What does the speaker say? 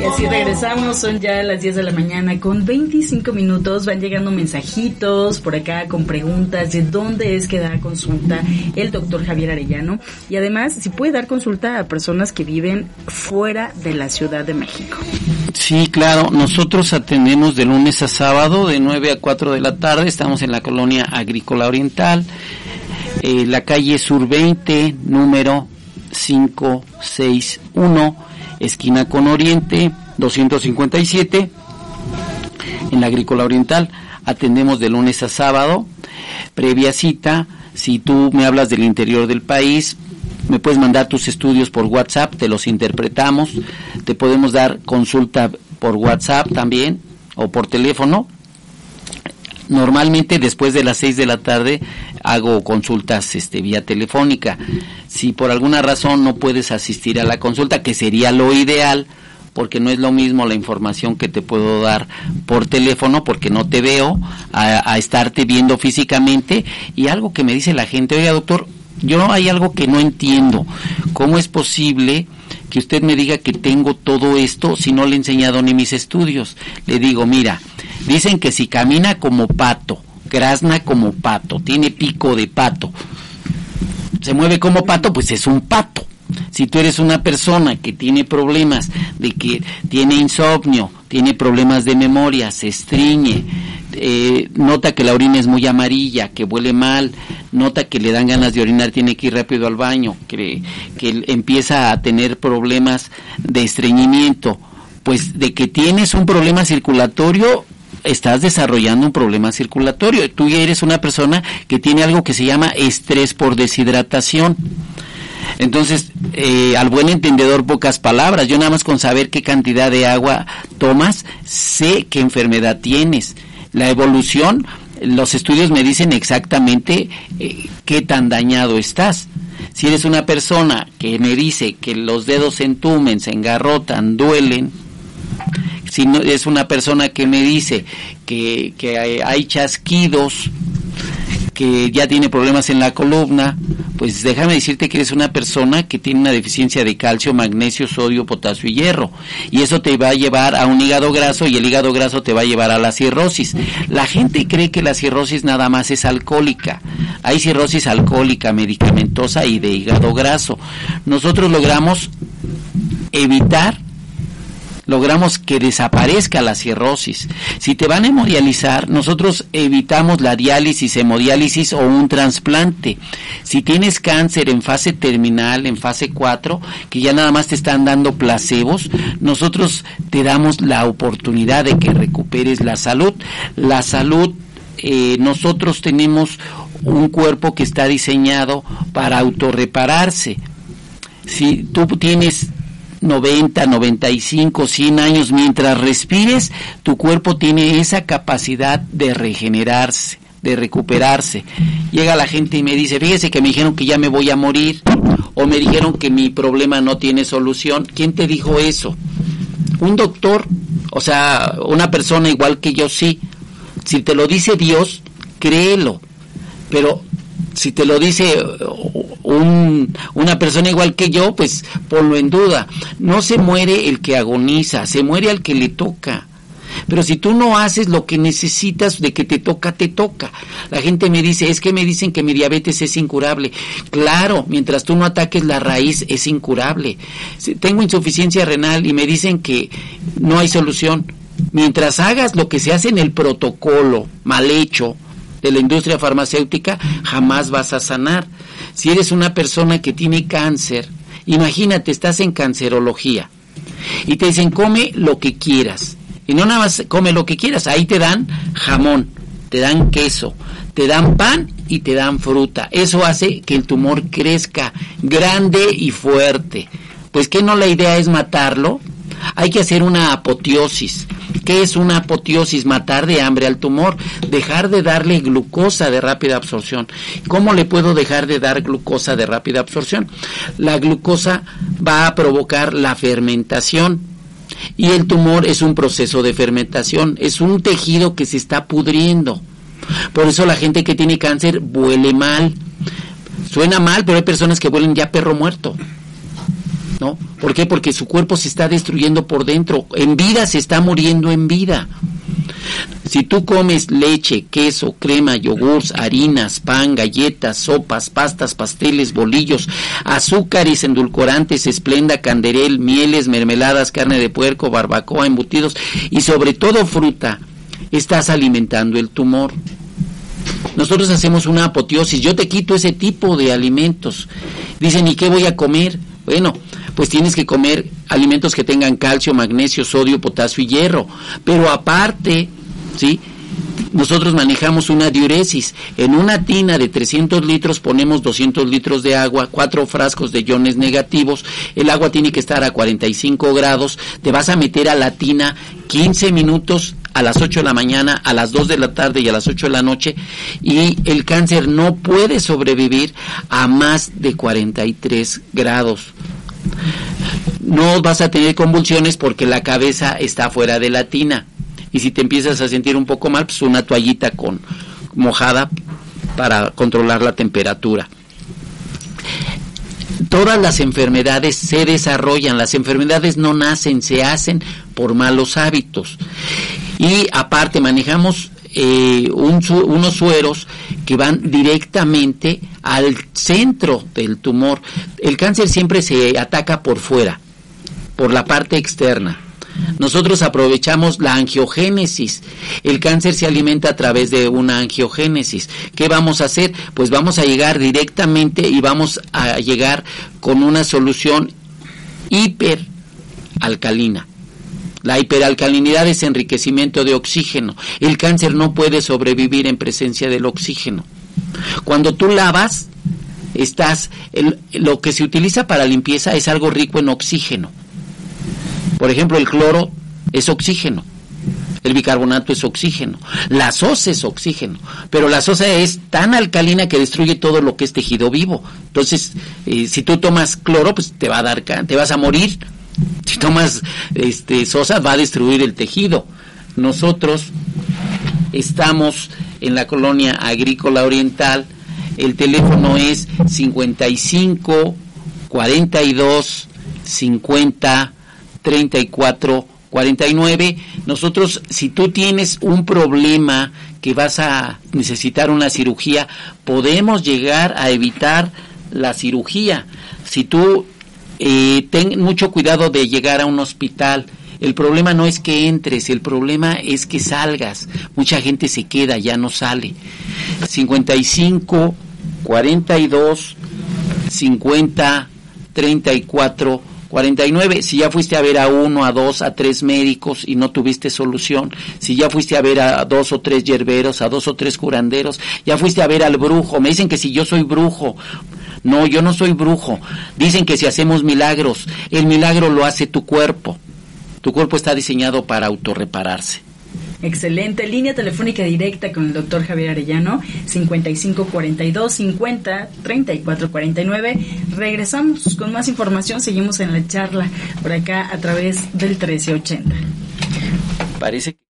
Y así regresamos, son ya las 10 de la mañana con 25 minutos, van llegando mensajitos por acá con preguntas de dónde es que da consulta el doctor Javier Arellano, y además si puede dar consulta a personas que viven fuera de la Ciudad de México. Sí, claro, nosotros atendemos de lunes a sábado de 9 a 4 de la tarde, estamos en la colonia Agrícola Oriental, la calle Sur 20, número 561, esquina con Oriente, 257, en la Agrícola Oriental. Atendemos de lunes a sábado, previa cita. Si tú me hablas del interior del país, me puedes mandar tus estudios por WhatsApp, te los interpretamos, te podemos dar consulta por WhatsApp también, o por teléfono. Normalmente después de las 6 de la tarde hago consultas vía telefónica. Si por alguna razón no puedes asistir a la consulta, que sería lo ideal, porque no es lo mismo la información que te puedo dar por teléfono, porque no te veo, a estarte viendo físicamente. Y algo que me dice la gente: oiga, doctor, yo hay algo que no entiendo, ¿cómo es posible que usted me diga que tengo todo esto si no le he enseñado ni mis estudios? Le digo, mira, dicen que si camina como pato, grazna como pato, tiene pico de pato, se mueve como pato, pues es un pato. Si tú eres una persona que tiene problemas, de que tiene insomnio, tiene problemas de memoria, se estriñe, nota que la orina es muy amarilla, que huele mal, nota que le dan ganas de orinar, tiene que ir rápido al baño, que empieza a tener problemas de estreñimiento, pues de que tienes un problema circulatorio, estás desarrollando un problema circulatorio. Tú ya eres una persona que tiene algo que se llama estrés por deshidratación. Entonces, al buen entendedor, pocas palabras. Yo nada más con saber qué cantidad de agua tomas, sé qué enfermedad tienes. La evolución, los estudios me dicen exactamente qué tan dañado estás. Si eres una persona que me dice que los dedos se entumen, se engarrotan, duelen, si no, es una persona que me dice que hay chasquidos, que ya tiene problemas en la columna, pues déjame decirte que eres una persona que tiene una deficiencia de calcio, magnesio, sodio, potasio y hierro, y eso te va a llevar a un hígado graso, y el hígado graso te va a llevar a la cirrosis. La gente cree que la cirrosis nada más es alcohólica. Hay cirrosis alcohólica, medicamentosa y de hígado graso. Nosotros logramos que desaparezca la cirrosis. Si te van a hemodializar, nosotros evitamos la diálisis, hemodiálisis o un trasplante. Si tienes cáncer en fase terminal, en fase 4, que ya nada más te están dando placebos, nosotros te damos la oportunidad de que recuperes la salud. La salud, nosotros tenemos un cuerpo que está diseñado para autorrepararse. Si tú tienes 90, 95, 100 años, mientras respires, tu cuerpo tiene esa capacidad de regenerarse, de recuperarse. Llega la gente y me dice, fíjese que me dijeron que ya me voy a morir, o me dijeron que mi problema no tiene solución. ¿Quién te dijo eso? Un doctor, o sea, una persona igual que yo, sí. Si te lo dice Dios, créelo, pero si te lo dice una persona igual que yo, pues ponlo en duda. No se muere el que agoniza, se muere al que le toca. Pero si tú no haces lo que necesitas, de que te toca, te toca. La gente me dice, es que me dicen que mi diabetes es incurable. Claro, mientras tú no ataques la raíz, es incurable. Tengo insuficiencia renal y me dicen que no hay solución. Mientras hagas lo que se hace en el protocolo mal hecho de la industria farmacéutica, jamás vas a sanar. Si eres una persona que tiene cáncer, imagínate, estás en cancerología y te dicen come lo que quieras, y no nada más come lo que quieras, ahí te dan jamón, te dan queso, te dan pan y te dan fruta. Eso hace que el tumor crezca grande y fuerte. Pues ¿qué no la idea es matarlo? Hay que hacer una apoteosis. ¿Qué es una apoteosis? Matar de hambre al tumor, dejar de darle glucosa de rápida absorción. ¿Cómo le puedo dejar de dar glucosa de rápida absorción? La glucosa va a provocar la fermentación, y el tumor es un proceso de fermentación, es un tejido que se está pudriendo. Por eso la gente que tiene cáncer huele mal. Suena mal, pero hay personas que huelen ya perro muerto. ¿no? ¿Por qué? Porque su cuerpo se está destruyendo por dentro, en vida se está muriendo en vida. Si tú comes leche, queso, crema, yogurts, harinas, pan, galletas, sopas, pastas, pasteles, bolillos, azúcares, endulcorantes, esplenda, canderel, mieles, mermeladas, carne de puerco, barbacoa, embutidos y sobre todo fruta, estás alimentando el tumor. Nosotros hacemos una apoteosis, yo te quito ese tipo de alimentos. Dicen, ¿y qué voy a comer? Bueno, pues tienes que comer alimentos que tengan calcio, magnesio, sodio, potasio y hierro. Pero aparte, ¿sí?, nosotros manejamos una diuresis. En una tina de 300 litros ponemos 200 litros de agua, 4 frascos de iones negativos. El agua tiene que estar a 45 grados. Te vas a meter a la tina 15 minutos a las 8 de la mañana, a las 2 de la tarde y a las 8 de la noche. Y el cáncer no puede sobrevivir a más de 43 grados. No vas a tener convulsiones porque la cabeza está fuera de la tina. Y si te empiezas a sentir un poco mal, pues una toallita mojada para controlar la temperatura. Todas las enfermedades se desarrollan, las enfermedades no nacen, se hacen por malos hábitos. Y aparte manejamos unos sueros que van directamente al centro del tumor. El cáncer siempre se ataca por fuera, por la parte externa. Nosotros aprovechamos la angiogénesis. El cáncer se alimenta a través de una angiogénesis. ¿Qué vamos a hacer? Pues vamos a llegar directamente y vamos a llegar con una solución hiperalcalina. La hiperalcalinidad es enriquecimiento de oxígeno. El cáncer no puede sobrevivir en presencia del oxígeno. Cuando tú lavas, lo que se utiliza para limpieza es algo rico en oxígeno. Por ejemplo, el cloro es oxígeno, el bicarbonato es oxígeno, la sosa es oxígeno, pero la sosa es tan alcalina que destruye todo lo que es tejido vivo. Entonces, si tú tomas cloro, pues te vas a morir. Si tomas sosa, va a destruir el tejido. Nosotros estamos en la colonia agrícola oriental. El teléfono es 55 42 50 34 49. Nosotros, si tú tienes un problema que vas a necesitar una cirugía, podemos llegar a evitar la cirugía. Si tú ten mucho cuidado de llegar a un hospital. El problema no es que entres, el problema es que salgas. Mucha gente se queda, ya no sale. 55 42 50 34 49. Si ya fuiste a ver a 1, a 2, a 3 médicos y no tuviste solución, si ya fuiste a ver a 2 o 3 yerberos, a 2 o 3 curanderos, ya fuiste a ver al brujo. Me dicen que si yo soy brujo. No, yo no soy brujo. Dicen que si hacemos milagros, el milagro lo hace tu cuerpo. Tu cuerpo está diseñado para autorrepararse. Excelente. Línea telefónica directa con el doctor Javier Arellano, 55 42 50 34 49. Regresamos con más información. Seguimos en la charla por acá a través del 1380. Parece que